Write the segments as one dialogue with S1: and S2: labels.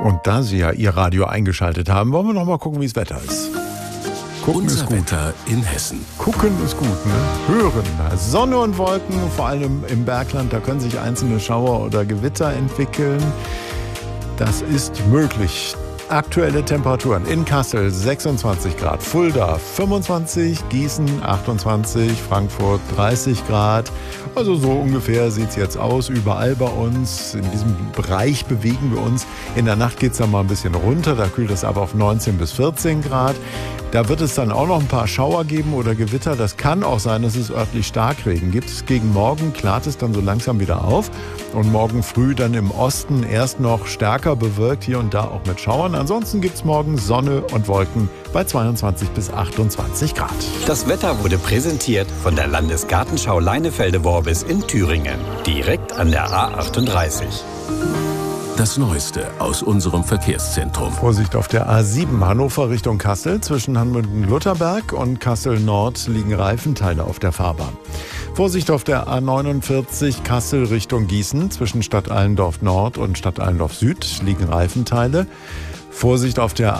S1: Und da Sie ja Ihr Radio eingeschaltet haben, wollen wir noch mal gucken, wie das Wetter ist. Gucken
S2: Unser
S1: ist gut.
S2: Wetter in Hessen.
S1: Gucken ist gut, ne? Hören. Sonne und Wolken, vor allem im Bergland, da können sich einzelne Schauer oder Gewitter entwickeln. Das ist möglich. Aktuelle Temperaturen in Kassel 26 Grad, Fulda 25, Gießen 28, Frankfurt 30 Grad. Also so ungefähr sieht es jetzt aus überall bei uns. In diesem Bereich bewegen wir uns. In der Nacht geht es dann mal ein bisschen runter, da kühlt es ab auf 19 bis 14 Grad. Da wird es dann auch noch ein paar Schauer geben oder Gewitter. Das kann auch sein, dass es örtlich Starkregen gibt. Gegen Morgen klart es dann so langsam wieder auf. Und morgen früh dann im Osten erst noch stärker bewölkt, hier und da auch mit Schauern. Ansonsten gibt es morgen Sonne und Wolken bei 22 bis 28 Grad.
S3: Das Wetter wurde präsentiert von der Landesgartenschau Leinefelde-Worbis in Thüringen. Direkt an der A38.
S2: Das Neueste aus unserem Verkehrszentrum.
S1: Vorsicht auf der A7 Hannover Richtung Kassel. Zwischen Hanmünden-Lutherberg und Kassel-Nord liegen Reifenteile auf der Fahrbahn. Vorsicht auf der A49 Kassel Richtung Gießen. Zwischen Stadt Allendorf Nord und Stadt Allendorf Süd liegen Reifenteile. Vorsicht auf der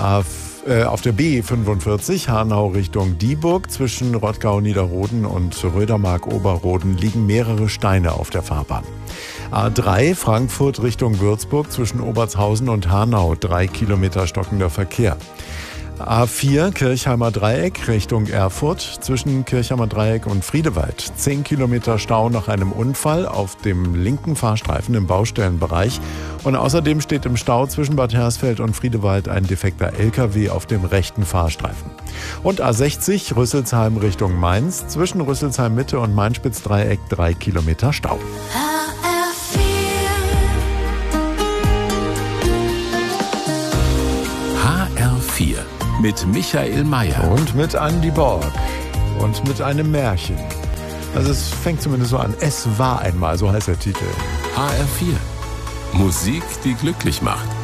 S1: B45 Hanau Richtung Dieburg. Zwischen Rottgau-Niederroden und Rödermark-Oberroden liegen mehrere Steine auf der Fahrbahn. A3 Frankfurt Richtung Würzburg zwischen Obertshausen und Hanau 3 Kilometer stockender Verkehr. A4 Kirchheimer Dreieck Richtung Erfurt zwischen Kirchheimer Dreieck und Friedewald 10 Kilometer Stau nach einem Unfall auf dem linken Fahrstreifen im Baustellenbereich. Und außerdem steht im Stau zwischen Bad Hersfeld und Friedewald ein defekter LKW auf dem rechten Fahrstreifen. Und A60 Rüsselsheim Richtung Mainz zwischen Rüsselsheim Mitte und Mainspitz-Dreieck 3 Kilometer Stau.
S2: HR4 mit Michael Mayer.
S1: Und mit Andy Borg. Und mit einem Märchen. Also es fängt zumindest so an. Es war einmal, so heißt der Titel.
S2: HR4. Musik, die glücklich macht.